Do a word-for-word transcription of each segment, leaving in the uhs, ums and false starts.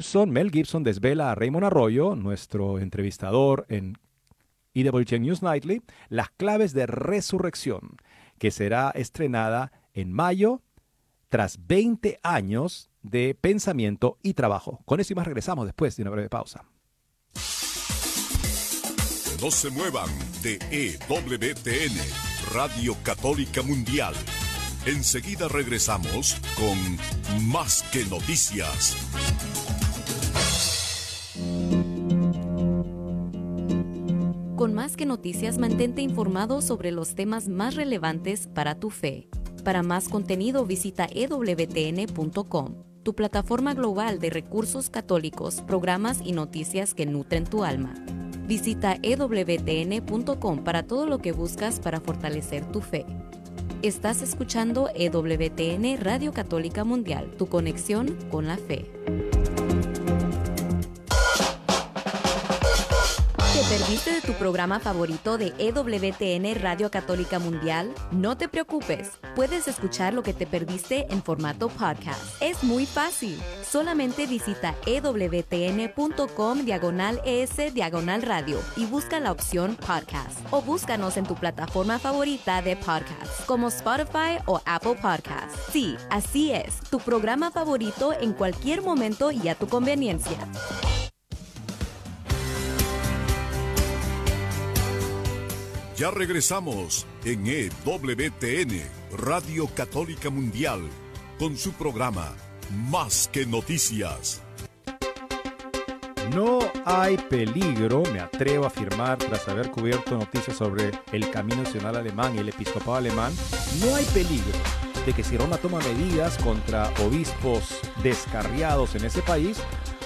Gibson, Mel Gibson, desvela a Raymond Arroyo, nuestro entrevistador en E W T N News Nightly, las claves de Resurrección, que será estrenada en mayo tras veinte años de pensamiento y trabajo. Con eso y más regresamos después de una breve pausa. No se muevan de E W T N, Radio Católica Mundial. Enseguida regresamos con Más que Noticias. Con Más que Noticias, mantente informado sobre los temas más relevantes para tu fe. Para más contenido, visita e w t n punto com, tu plataforma global de recursos católicos, programas y noticias que nutren tu alma. Visita e w t n punto com para todo lo que buscas para fortalecer tu fe. Estás escuchando E W T N Radio Católica Mundial, tu conexión con la fe. ¿Te perdiste de tu programa favorito de E W T N Radio Católica Mundial? No te preocupes, puedes escuchar lo que te perdiste en formato podcast. Es muy fácil. Solamente visita e w t n punto com diagonal es diagonal radio y busca la opción podcast. O búscanos en tu plataforma favorita de podcast, como Spotify o Apple Podcasts. Sí, así es, tu programa favorito en cualquier momento y a tu conveniencia. Ya regresamos en E W T N, Radio Católica Mundial, con su programa Más que Noticias. No hay peligro, me atrevo a afirmar tras haber cubierto noticias sobre el camino nacional alemán y el episcopado alemán, no hay peligro de que si Roma toma medidas contra obispos descarriados en ese país,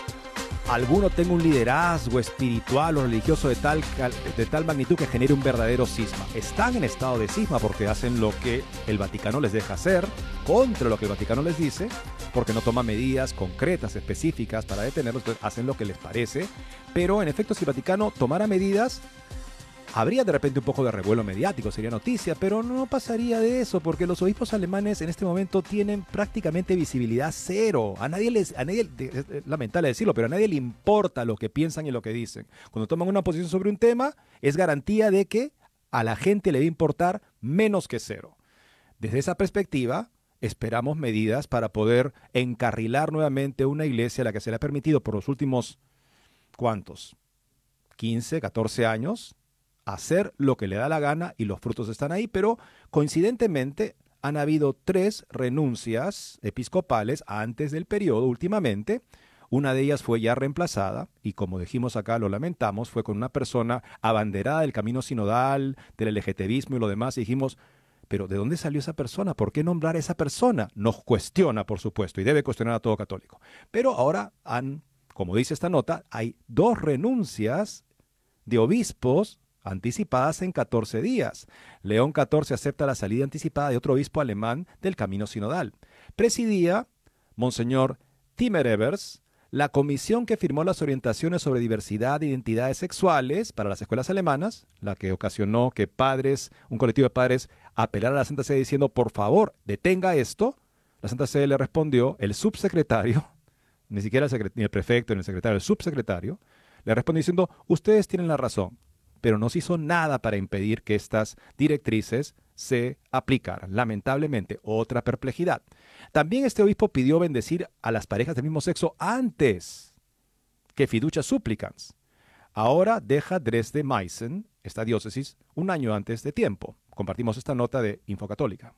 alguno tenga un liderazgo espiritual o religioso de tal, de tal magnitud que genere un verdadero cisma. Están en estado de cisma porque hacen lo que el Vaticano les deja hacer, contra lo que el Vaticano les dice, porque no toma medidas concretas, específicas para detenerlos, entonces hacen lo que les parece. Pero en efecto, si el Vaticano tomara medidas, habría de repente un poco de revuelo mediático, sería noticia, pero no pasaría de eso, porque los obispos alemanes en este momento tienen prácticamente visibilidad cero. A nadie les, a nadie, es lamentable decirlo, pero a nadie le importa lo que piensan y lo que dicen. Cuando toman una posición sobre un tema, es garantía de que a la gente le va a importar menos que cero. Desde esa perspectiva, esperamos medidas para poder encarrilar nuevamente una iglesia a la que se le ha permitido por los últimos, ¿cuántos? quince, catorce años, hacer lo que le da la gana y los frutos están ahí, pero coincidentemente han habido tres renuncias episcopales antes del periodo últimamente. Una de ellas fue ya reemplazada y, como dijimos acá, lo lamentamos, fue con una persona abanderada del camino sinodal, del LGTBismo y lo demás, y dijimos, pero ¿de dónde salió esa persona? ¿Por qué nombrar a esa persona? Nos cuestiona, por supuesto, y debe cuestionar a todo católico. Pero ahora han, como dice esta nota, hay dos renuncias de obispos anticipadas en catorce días. León catorce acepta la salida anticipada de otro obispo alemán del camino sinodal. Presidía Monseñor Timmer Evers, la comisión que firmó las orientaciones sobre diversidad de identidades sexuales para las escuelas alemanas, la que ocasionó que padres, un colectivo de padres, apelara a la Santa Sede diciendo, por favor, detenga esto. La Santa Sede le respondió, el subsecretario, ni siquiera el, secret- ni el prefecto ni el secretario, el subsecretario, le respondió diciendo, ustedes tienen la razón, pero no se hizo nada para impedir que estas directrices se aplicaran. Lamentablemente, otra perplejidad. También este obispo pidió bendecir a las parejas del mismo sexo antes que fiducia supplicans. Ahora deja Dresde-Meißen, esta diócesis, un año antes de tiempo. Compartimos esta nota de Infocatólica.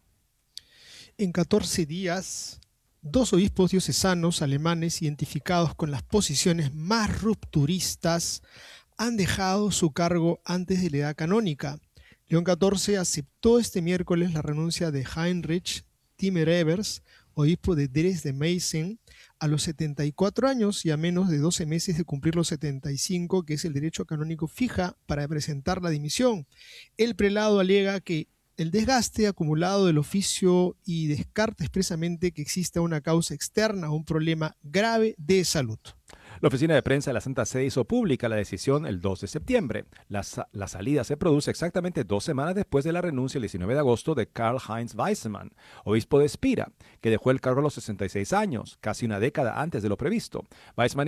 En catorce días, dos obispos diocesanos alemanes identificados con las posiciones más rupturistas han dejado su cargo antes de la edad canónica. León catorce aceptó este miércoles la renuncia de Heinrich Timmer Evers, obispo de Dresde-Meißen, a los setenta y cuatro años y a menos de doce meses de cumplir los setenta y cinco, que es el derecho canónico fija para presentar la dimisión. El prelado alega que el desgaste acumulado del oficio y descarta expresamente que exista una causa externa o un problema grave de salud. La oficina de prensa de la Santa Sede hizo pública la decisión el dos de septiembre. La, la salida se produce exactamente dos semanas después de la renuncia el diecinueve de agosto de Karl-Heinz Weizmann, obispo de Spira, que dejó el cargo a los sesenta y seis años, casi una década antes de lo previsto. Weizmann